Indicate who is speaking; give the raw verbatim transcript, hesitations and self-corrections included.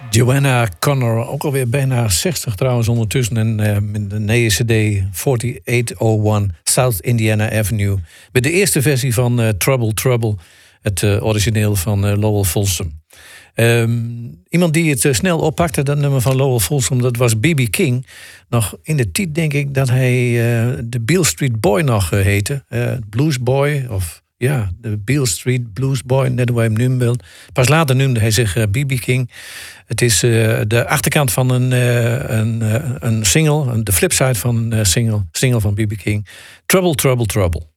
Speaker 1: Joanna Connor, ook alweer bijna zestig trouwens ondertussen. En uh, met de nieuwe C D achtenzestig honderdéén South Indiana Avenue. Met de eerste versie van uh, Trouble Trouble. Het uh, origineel van uh, Lowell Fulsom. Um, iemand die het uh, snel oppakte, dat nummer van Lowell Fulsom, dat was B B King. Nog in de tijd denk ik dat hij uh, de Beale Street Boy nog uh, heette. Uh, Blues Boy of... Ja, de Beale Street Blues Boy, net hoe hij hem noemde wil. Pas later noemde hij zich uh, B B King. Het is uh, de achterkant van een, uh, een, uh, een single, de flipside van een uh, single, single van B B King. Trouble, Trouble, Trouble.